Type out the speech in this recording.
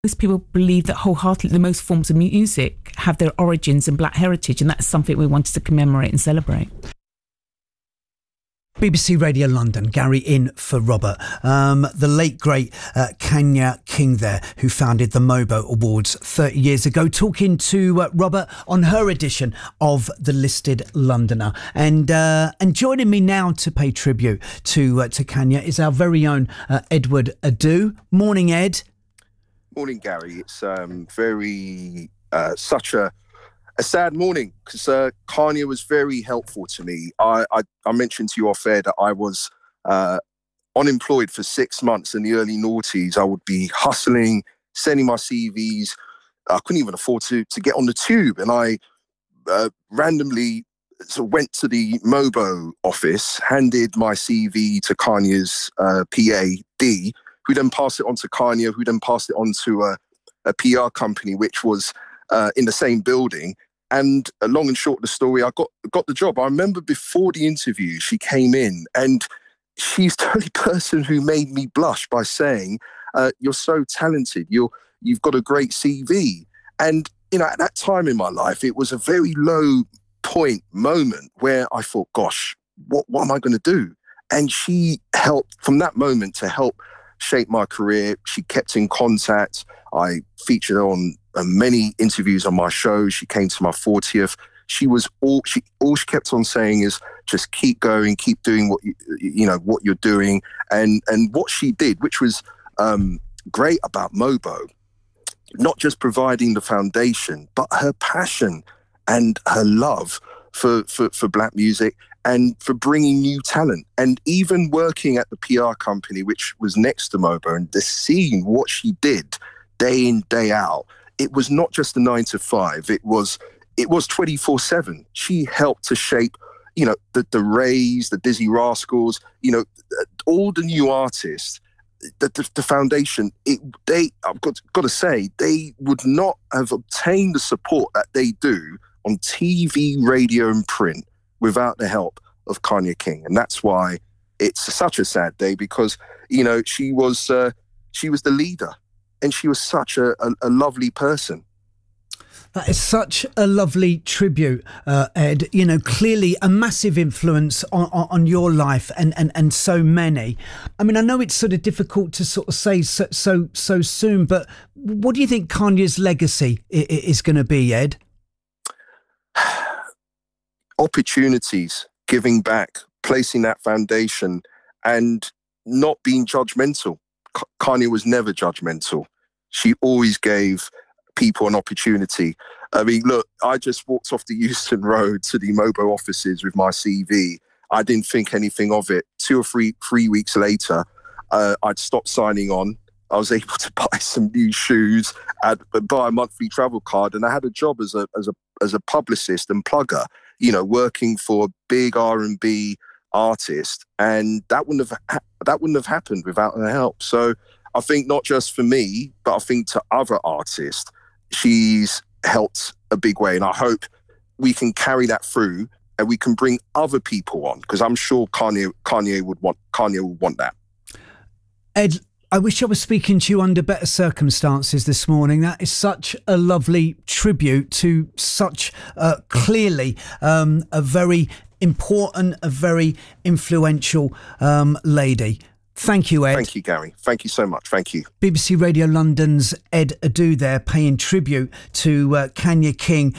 Most people believe that wholeheartedly most forms of music have their origins in Black heritage, and that's something we wanted to commemorate and celebrate. BBC Radio London, Gary in for Robert. The late, great Kanya King there, who founded the Mobo Awards 30 years ago, talking to Robert on her edition of The Listed Londoner. And joining me now to pay tribute to Kanya is our very own Edward Adu. Morning, Ed. Morning, Gary. It's such a sad morning because Kanya was very helpful to me. I mentioned to you off air that I was unemployed for 6 months in the early noughties. I would be hustling, sending my CVs. I couldn't even afford to get on the tube, and I randomly went to the Mobo office, handed my CV to Kanya's PA, D, who then passed it on to Kanya, who then passed it on to a PR company, which was in the same building. And long and short of the story, I got the job. I remember before the interview, she came in, and she's the only person who made me blush by saying, "You're so talented. You've got a great CV." And at that time in my life, it was a very low point moment where I thought, "Gosh, what am I going to do?" And she helped from that moment to help shape my career. She kept in contact. I featured on many interviews on my show. She came to my 40th. All she kept on saying is just keep going, keep doing what what you're doing. And what she did, which was great about Mobo, not just providing the foundation, but her passion and her love for Black music and for bringing new talent, and even working at the PR company, which was next to Mobo, and seeing what she did day in, day out. It was not just a 9 to 5. It was 24/7. She helped to shape, the Rays, the Dizzy Rascals, all the new artists, the foundation. I've got to say, they would not have obtained the support that they do on TV, radio, and print without the help of Kanya King. And that's why it's such a sad day, because she was the leader. And she was such a lovely person. That is such a lovely tribute, Ed. Clearly a massive influence on your life and so many. I mean, I know it's sort of difficult to sort of say so soon, but what do you think Kanya's legacy is going to be, Ed? Opportunities, giving back, placing that foundation, and not being judgmental. Kanya was never judgmental. She always gave people an opportunity. I mean, look, I just walked off the Euston Road to the Mobo offices with my CV. I didn't think anything of it. 2 or 3 weeks later, I'd stopped signing on. I was able to buy some new shoes, buy a monthly travel card, and I had a job as a publicist and plugger, working for a big R&B artist, and that wouldn't have happened without her help. So I think not just for me, but I think to other artists, she's helped a big way, and I hope we can carry that through and we can bring other people on, because I'm sure Kanye would want that. Ed, I wish I was speaking to you under better circumstances this morning. That is such a lovely tribute to such clearly a very important, a very influential lady. Thank you, Ed. Thank you, Gary. Thank you so much. Thank you. BBC Radio London's Ed Adu there, paying tribute to Kanya King.